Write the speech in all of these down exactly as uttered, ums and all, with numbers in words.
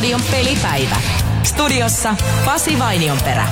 Radion pelipäivä. Studiossa Pasi Vainionperä.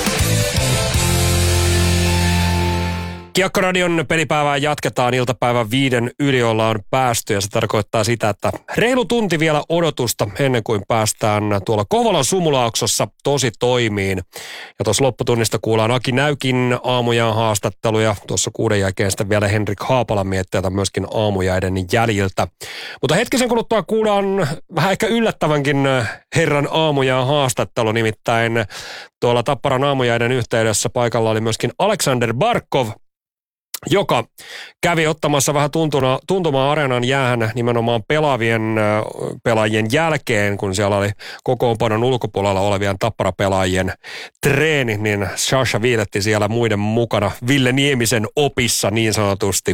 Kiekko-radion pelipäivää jatketaan, iltapäivän viiden yli ollaan päästy ja se tarkoittaa sitä, että reilu tunti vielä odotusta ennen kuin päästään tuolla Kouvolan Sumulaaksossa tosi toimiin. Ja tuossa lopputunnista kuullaan Aki Näykin aamujaan haastatteluja, tuossa kuuden jälkeen sitten vielä Henrik Haapalan mietteitä myöskin aamujäiden jäljiltä. Mutta hetkisen kuluttua kuullaan vähän ehkä yllättävänkin herran aamujaan haastattelu, nimittäin tuolla Tapparan aamujäiden yhteydessä paikalla oli myöskin Alexander Barkov, joka kävi ottamassa vähän tuntuna, tuntumaa areenan jäähän nimenomaan pelaavien pelaajien jälkeen, kun siellä oli kokoonpanon ulkopuolella olevien Tappara-pelaajien treeni, niin Sasha viiletti siellä muiden mukana Ville Niemisen opissa niin sanotusti.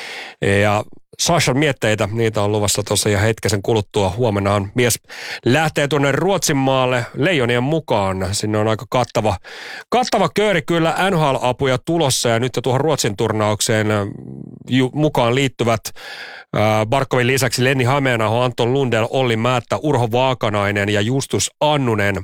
Ja Sashan mietteitä, niitä on luvassa tuossa ja hetkisen kuluttua. Huomennahan mies lähtee tuonne Ruotsin maalle Leijonien mukaan. Sinne on aika kattava, kattava kööri kyllä N H L-apuja tulossa ja nyt jo tuohon Ruotsin turnaukseen ju, mukaan liittyvät äh, Barkovin lisäksi Lenni Hämeenaho, Anton Lundell, Olli Määttä, Urho Vaakanainen ja Justus Annunen.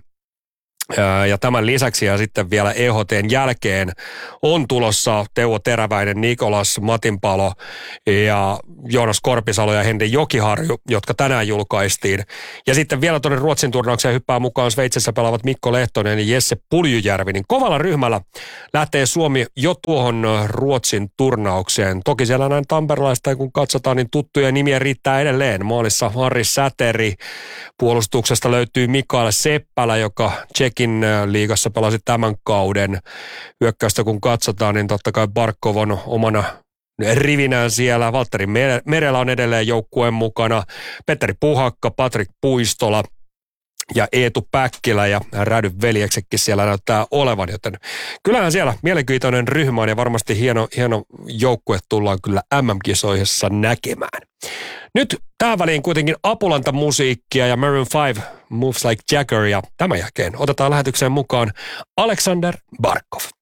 Ja tämän lisäksi ja sitten vielä E H T:n jälkeen on tulossa Teuvo Teräväinen, Nikolas Matinpalo ja Joonas Korpisalo ja Henri Jokiharju, jotka tänään julkaistiin. Ja sitten vielä tuonne Ruotsin turnaukseen hyppää mukaan Sveitsissä pelaavat Mikko Lehtonen ja Jesse Puljujärvi. Niin kovalla ryhmällä lähtee Suomi jo tuohon Ruotsin turnaukseen. Toki siellä näin tamperelaista, kun katsotaan, niin tuttuja nimiä riittää edelleen. Maalissa Harri Säteri, puolustuksesta löytyy Mikael Seppälä, joka Tsekin liigassa pelasi tämän kauden. Hyökkäystä kun katsotaan, niin totta kai Barkov on omana rivinään siellä. Valtteri Merellä on edelleen joukkueen mukana. Petteri Puhakka, Patrik Puistola ja Eetu Päkkilä ja Rädyn veljeksekin siellä näyttää olevan, joten kyllähän siellä mielenkiintoinen ryhmä on ja varmasti hieno, hieno joukkue tullaan kyllä M M-kisoissa näkemään. Nyt tähän väliin kuitenkin apulantamusiikkia ja Maroon five Moves Like Jagger ja tämän jälkeen otetaan lähetykseen mukaan Alexander Barkov.